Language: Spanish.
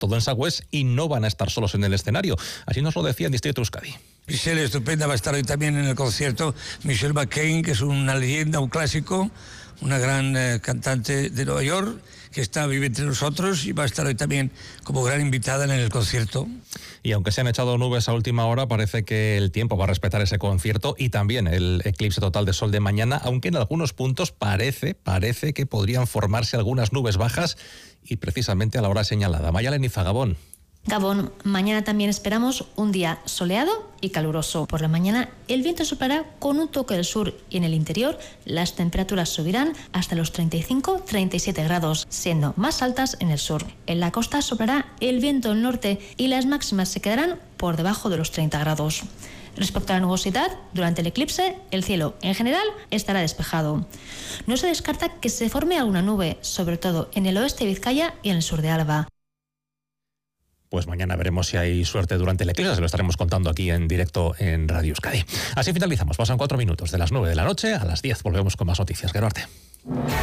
todo en Sagüés, y no van a estar solos en el escenario. Así nos lo decía en Distrito Euskadi. Michelle estupenda, va a estar hoy también en el concierto. Michelle McCain, que es una leyenda, un clásico, una gran cantante de Nueva York, que vive entre nosotros y va a estar hoy también como gran invitada en el concierto. Y aunque se han echado nubes a última hora, parece que el tiempo va a respetar ese concierto y también el eclipse total de sol de mañana, aunque en algunos puntos parece que podrían formarse algunas nubes bajas y precisamente a la hora señalada. Mayalen y Gabón. Gabón, mañana también esperamos un día soleado y caluroso. Por la mañana el viento soplará con un toque del sur y en el interior las temperaturas subirán hasta los 35-37 grados, siendo más altas en el sur. En la costa soplará el viento del norte y las máximas se quedarán por debajo de los 30 grados. Respecto a la nubosidad, durante el eclipse, el cielo en general estará despejado. No se descarta que se forme alguna nube, sobre todo en el oeste de Vizcaya y en el sur de Álava. Pues mañana veremos si hay suerte durante el eclipse, se lo estaremos contando aquí en directo en Radio Euskadi. Así finalizamos, pasan 4 minutos de las 9 de la noche a las 10. Volvemos con más noticias. Gerarte.